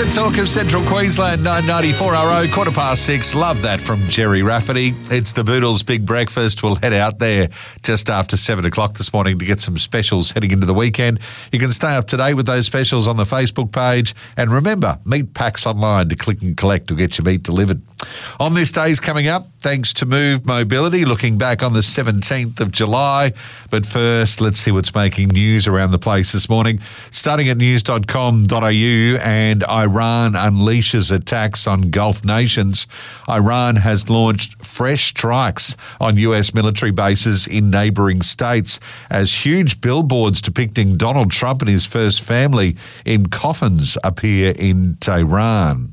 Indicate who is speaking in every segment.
Speaker 1: The talk of Central Queensland, 994 RO, 6:15. Love that from Jerry Rafferty. It's the Boodles Big Breakfast. We'll head out there just after 7 o'clock this morning to get some specials heading into the weekend. You can stay up to date with those specials on the Facebook page. And remember, meat packs online to click and collect will get your meat delivered. On this day's coming up, thanks to Move Mobility, looking back on the 17th of July. But first, let's see what's making news around the place this morning. Starting at news.com.au, and Iran unleashes attacks on Gulf nations. Iran has launched fresh strikes on US military bases in neighbouring states as huge billboards depicting Donald Trump and his first family in coffins appear in Tehran.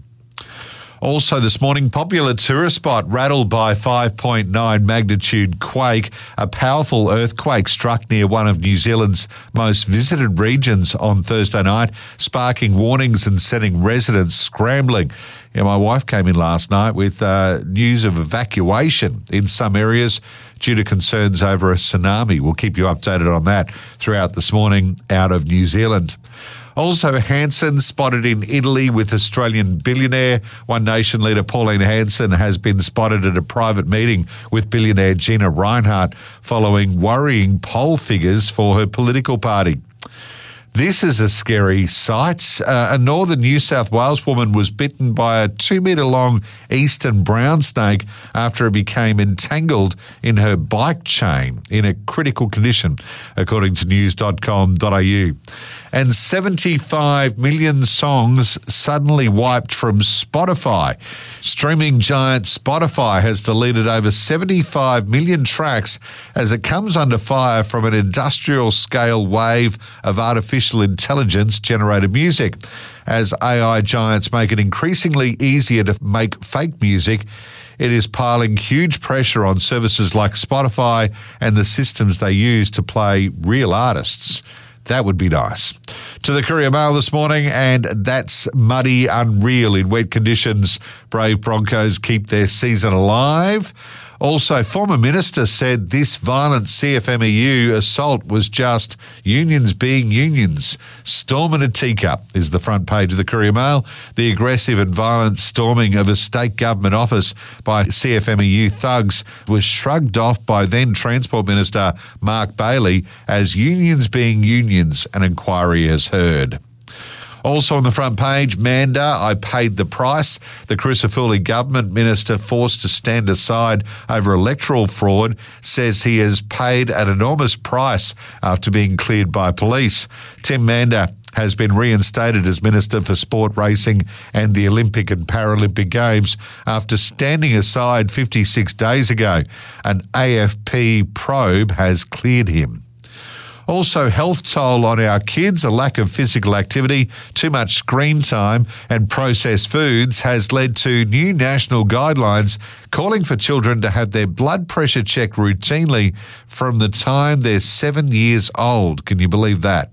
Speaker 1: Also this morning, popular tourist spot rattled by 5.9 magnitude quake. A powerful earthquake struck near one of New Zealand's most visited regions on Thursday night, sparking warnings and setting residents scrambling. Yeah, my wife came in last night with news of evacuation in some areas due to concerns over a tsunami. We'll keep you updated on that throughout this morning out of New Zealand. Also, Hanson spotted in Italy with Australian billionaire. One Nation leader Pauline Hanson has been spotted at a private meeting with billionaire Gina Rinehart following worrying poll figures for her political party. This is a scary sight. A northern New South Wales woman was bitten by a 2-metre-long eastern brown snake after it became entangled in her bike chain in a critical condition, according to news.com.au. And 75 million songs suddenly wiped from Spotify. Streaming giant Spotify has deleted over 75 million tracks as it comes under fire from an industrial-scale wave of artificial intelligence-generated music. As AI giants make it increasingly easier to make fake music, it is piling huge pressure on services like Spotify and the systems they use to play real artists. That would be nice. To the Courier Mail this morning, and that's muddy, unreal in wet conditions. Brave Broncos keep their season alive. Also, former minister said this violent CFMEU assault was just unions being unions. Storm in a teacup is the front page of the Courier Mail. The aggressive and violent storming of a state government office by CFMEU thugs was shrugged off by then Transport Minister Mark Bailey as unions being unions, an inquiry has heard. Also on the front page, Manda, I paid the price. The Crucifuli government minister forced to stand aside over electoral fraud says he has paid an enormous price after being cleared by police. Tim Manda has been reinstated as Minister for Sport, Racing and the Olympic and Paralympic Games after standing aside 56 days ago. An AFP probe has cleared him. Also, health toll on our kids, a lack of physical activity, too much screen time and processed foods has led to new national guidelines calling for children to have their blood pressure checked routinely from the time they're 7 years old. Can you believe that?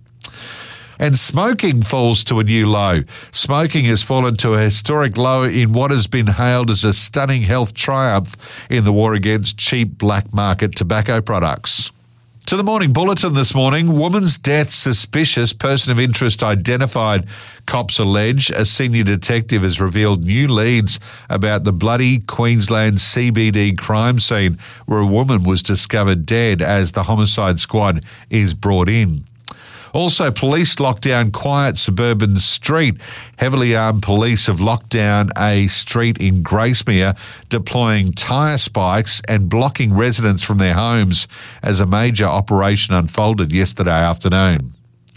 Speaker 1: And smoking falls to a new low. Smoking has fallen to a historic low in what has been hailed as a stunning health triumph in the war against cheap black market tobacco products. To the Morning Bulletin this morning, woman's death suspicious, person of interest identified, cops allege. A senior detective has revealed new leads about the bloody Queensland CBD crime scene where a woman was discovered dead as the homicide squad is brought in. Also, police locked down quiet suburban street. Heavily armed police have locked down a street in Gracemere, deploying tyre spikes and blocking residents from their homes as a major operation unfolded yesterday afternoon.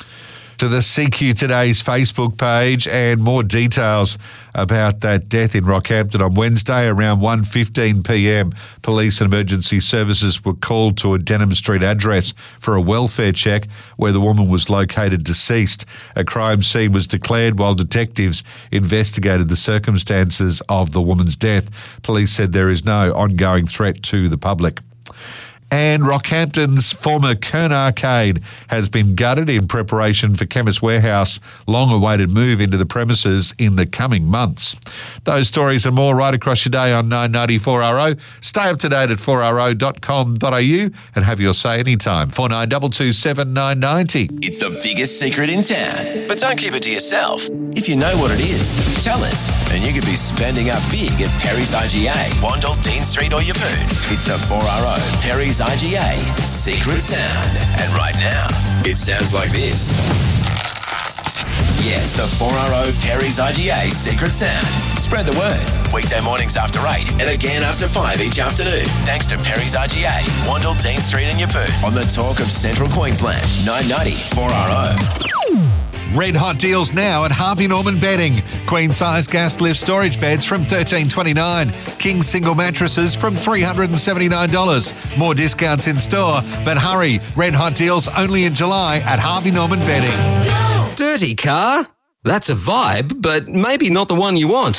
Speaker 1: To the CQ Today's Facebook page and more details about that death in Rockhampton on Wednesday around 1:15 p.m. Police and emergency services were called to a Denham Street address for a welfare check where the woman was located deceased. A crime scene was declared while detectives investigated the circumstances of the woman's death. Police said there is no ongoing threat to the public. And Rockhampton's former Kern Arcade has been gutted in preparation for Chemist Warehouse' long-awaited move into the premises in the coming months. Those stories and more right across your day on 990 4RO. Stay up to date at 4ro.com.au and have your say anytime. 4922 7990.
Speaker 2: It's the biggest secret in town, but don't keep it to yourself. If you know what it is, tell us, and you could be spending up big at Perry's IGA, Wandle, Dean Street or Yeppoon. It's the 4RO Perry's IGA Secret Sound. And right now, it sounds like this. Yes, the 4RO Perry's IGA Secret Sound. Spread the word. Weekday mornings after 8 and again after 5 each afternoon. Thanks to Perry's IGA, Wandle, Dean Street and Yeppoon. On the talk of Central Queensland, 990 4RO.
Speaker 1: Red hot deals now at Harvey Norman Bedding. Queen size gas lift storage beds from $13.29. King single mattresses from $379. More discounts in store, but hurry, red hot deals only in July at Harvey Norman Bedding.
Speaker 3: Dirty car? That's a vibe, but maybe not the one you want.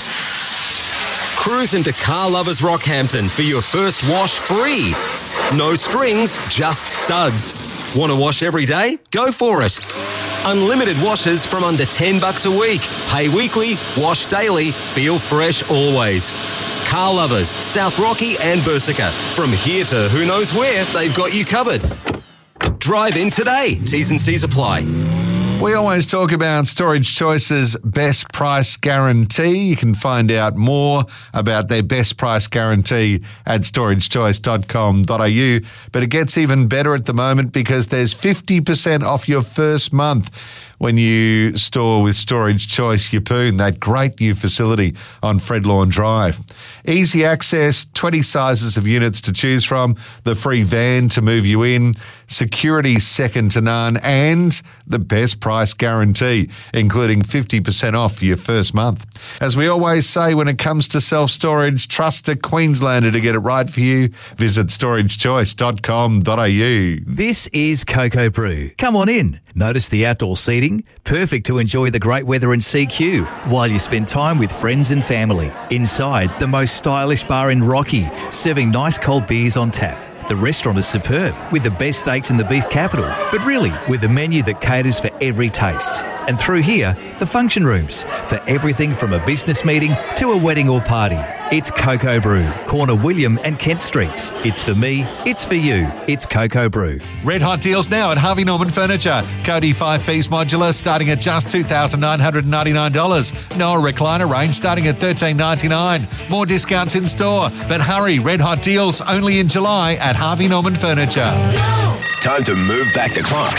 Speaker 3: Cruise into Car Lovers Rockhampton for your first wash free. No strings, just suds. Want to wash every day? Go for it. Unlimited washes from under $10 a week. Pay weekly, wash daily, feel fresh always. Car Lovers, South Rocky and Bersica. From here to who knows where, they've got you covered. Drive in today. T's and C's apply.
Speaker 1: We always talk about Storage Choice's best price guarantee. You can find out more about their best price guarantee at storagechoice.com.au. But it gets even better at the moment because there's 50% off your first month when you store with Storage Choice Yeppoon, that great new facility on Fredlawn Drive. Easy access, 20 sizes of units to choose from, the free van to move you in, security second to none, and the best price guarantee, including 50% off for your first month. As we always say, when it comes to self-storage, trust a Queenslander to get it right for you. Visit storagechoice.com.au.
Speaker 4: This is Cocoa Brew. Come on in. Notice the outdoor seating, perfect to enjoy the great weather in CQ while you spend time with friends and family. Inside, the most stylish bar in Rocky, serving nice cold beers on tap. The restaurant is superb, with the best steaks in the beef capital, but really with a menu that caters for every taste. And through here, the function rooms, for everything from a business meeting to a wedding or party. It's Cocoa Brew, corner William and Kent Streets. It's for me, it's for you, it's Cocoa Brew.
Speaker 1: Red hot deals now at Harvey Norman Furniture. Cody 5-piece modular starting at just $2,999. Noah recliner range starting at $1,399. More discounts in store, but hurry, red hot deals only in July at Harvey Norman Furniture.
Speaker 2: Time to move back the clock.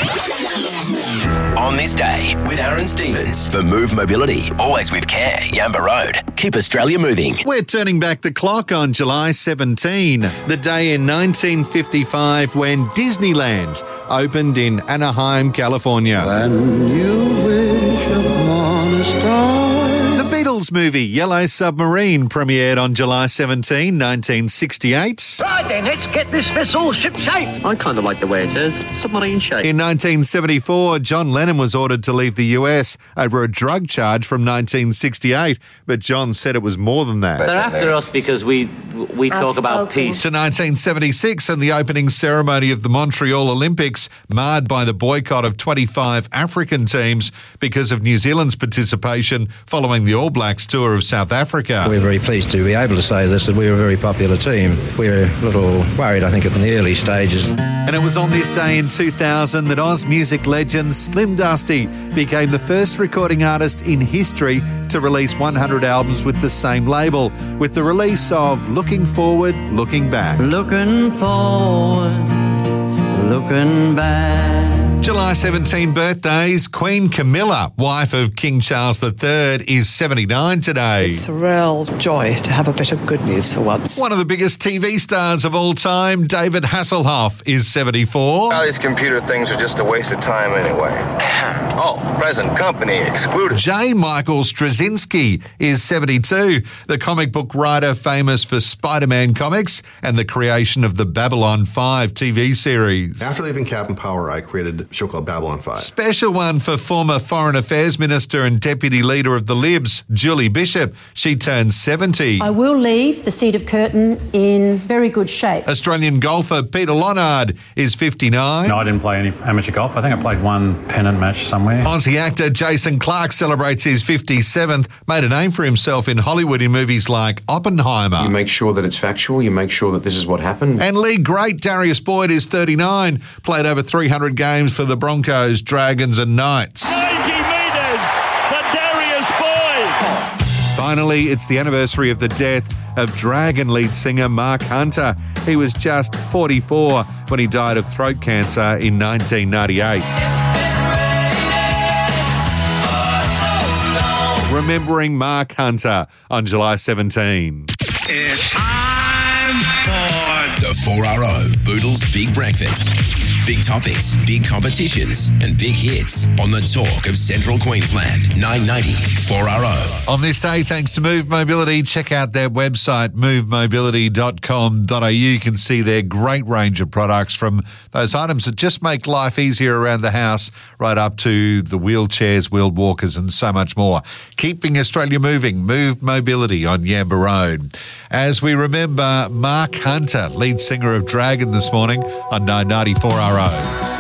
Speaker 2: On this day with Aaron Stevens for Move Mobility. Always with care. Yamba Road. Keep Australia moving.
Speaker 1: We're turning back the clock on July 17, the day in 1955 when Disneyland opened in Anaheim, California.
Speaker 5: When you wish upon a star.
Speaker 1: The Beatles movie Yellow Submarine premiered on July 17, 1968.
Speaker 6: Right then, let's get this vessel ship-shape.
Speaker 7: I kind of like the way it is. Submarine shape.
Speaker 1: In 1974, John Lennon was ordered to leave the US over a drug charge from 1968, but John said it was more than that.
Speaker 7: They're after us because we talk about peace.
Speaker 1: To 1976 and the opening ceremony of the Montreal Olympics, marred by the boycott of 25 African teams because of New Zealand's participation following the All Blacks tour of South Africa.
Speaker 8: We're very pleased to be able to say this, that we're a very popular team. We're a little worried, I think, in the early stages.
Speaker 1: And it was on this day in 2000 that Oz music legend Slim Dusty became the first recording artist in history to release 100 albums with the same label, with the release of Looking Forward, Looking Back.
Speaker 5: Looking forward, looking back.
Speaker 1: July 17 birthdays. Queen Camilla, wife of King Charles III, is 79 today.
Speaker 9: It's a real joy to have a bit of good news for once.
Speaker 1: One of the biggest TV stars of all time, David Hasselhoff, is 74.
Speaker 10: All these computer things are just a waste of time anyway. Oh, present company excluded.
Speaker 1: J. Michael Straczynski is 72, the comic book writer famous for Spider-Man comics and the creation of the Babylon 5 TV series.
Speaker 11: After leaving Captain Power, I created a show called Babylon 5.
Speaker 1: Special one for former Foreign Affairs Minister and Deputy Leader of the Libs, Julie Bishop. She turns 70.
Speaker 12: I will leave the seat of Curtin in very good shape.
Speaker 1: Australian golfer Peter Lonard is 59.
Speaker 13: No, I didn't play any amateur golf. I think I played one pennant match somewhere.
Speaker 1: Aussie actor Jason Clarke celebrates his 57th, made a name for himself in Hollywood in movies like Oppenheimer.
Speaker 14: You make sure that it's factual, you make sure that this is what happened.
Speaker 1: And league great Darius Boyd is 39, played over 300 games for the Broncos, Dragons and Knights.
Speaker 15: 90 metres for Darius Boyd.
Speaker 1: Finally, it's the anniversary of the death of Dragon lead singer Mark Hunter. He was just 44 when he died of throat cancer in 1998. Remembering Mark Hunter on July 17.
Speaker 2: It's time for the 4RO Boodles Big Breakfast. Big topics, big competitions, and big hits on the talk of Central Queensland. 990 4RO.
Speaker 1: On this day, thanks to Move Mobility, check out their website, movemobility.com.au. You can see their great range of products, from those items that just make life easier around the house, right up to the wheelchairs, wheeled walkers, and so much more. Keeping Australia moving, Move Mobility on Yamba Road. As we remember Mark Hunter, lead singer of Dragon, this morning on 990 4RO.